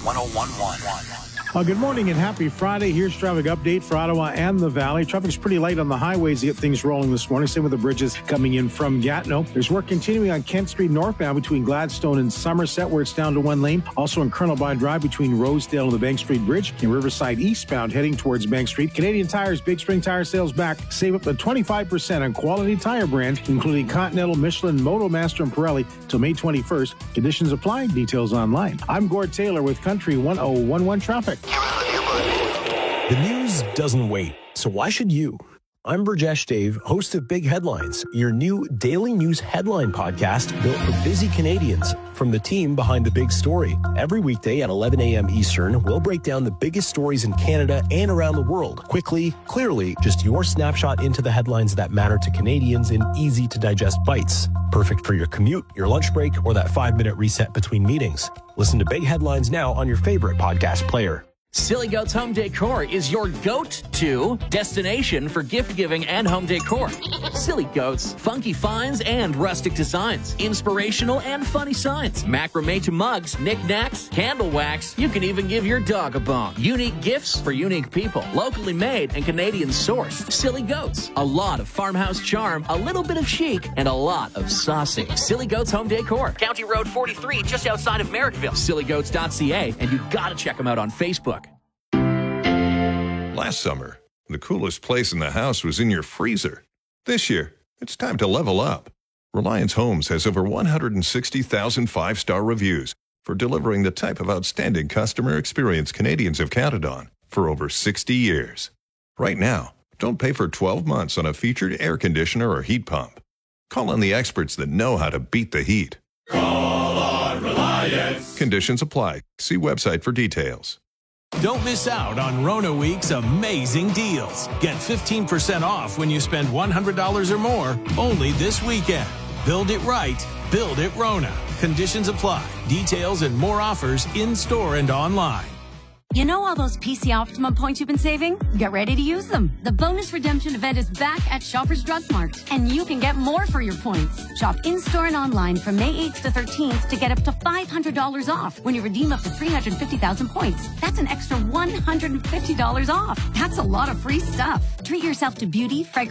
1011. Good morning and happy Friday. Here's traffic update for Ottawa and the Valley. Traffic's pretty light on the highways to get things rolling this morning. Same with the bridges coming in from Gatineau. There's work continuing on Kent Street northbound between Gladstone and Somerset, where it's down to one lane. Also in Colonel By Drive between Rosedale and the Bank Street Bridge. In Riverside eastbound heading towards Bank Street. Canadian Tire's Big Spring Tire sales back. Save up to 25% on quality tire brands, including Continental, Michelin, Motomaster, and Pirelli till May 21st. Conditions apply. Details online. I'm Gord Taylor with Country 1011 Traffic. The news doesn't wait, so why should you? I'm Burjesh Dave, host of Big Headlines, your new daily news headline podcast built for busy Canadians. From the team behind the big story, every weekday at 11 a.m. Eastern, we'll break down the biggest stories in Canada and around the world. Quickly, clearly, just your snapshot into the headlines that matter to Canadians in easy-to-digest bites. Perfect for your commute, your lunch break, or that 5-minute reset between meetings. Listen to Big Headlines now on your favorite podcast player. Silly Goats Home Decor is your go-to destination for gift-giving and home decor. Silly Goats, funky finds and rustic designs, inspirational and funny signs, macrame to mugs, knickknacks, candle wax. You can even give your dog a bone. Unique gifts for unique people, locally made and Canadian sourced. Silly Goats, a lot of farmhouse charm, a little bit of chic, and a lot of saucy. Silly Goats Home Decor, County Road 43, just outside of Merrickville. SillyGoats.ca, and you gotta check them out on Facebook. Last summer, the coolest place in the house was in your freezer. This year, it's time to level up. Reliance Homes has over 160,000 five-star reviews for delivering the type of outstanding customer experience Canadians have counted on for over 60 years. Right now, don't pay for 12 months on a featured air conditioner or heat pump. Call on the experts that know how to beat the heat. Call on Reliance. Conditions apply. See website for details. Don't miss out on Rona Week's amazing deals. Get 15% off when you spend $100 or more only this weekend. Build it right. Build it Rona. Conditions apply. Details and more offers in-store and online. You know all those PC Optimum points you've been saving? Get ready to use them. The bonus redemption event is back at Shoppers Drug Mart, and you can get more for your points. Shop in-store and online from May 8th to 13th to get up to $500 off when you redeem up to 350,000 points. That's an extra $150 off. That's a lot of free stuff. Treat yourself to beauty, fragrance,